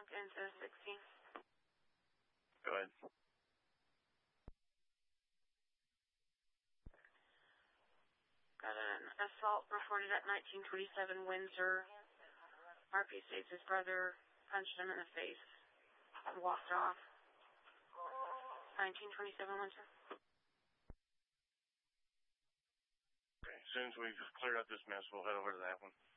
into 16. Go ahead. Got an assault reported at 1927 Windsor. RP states his brother punched him in the face and walked off. 1927 Windsor. Okay, as soon as we've cleared up this mess, we'll head over to that one.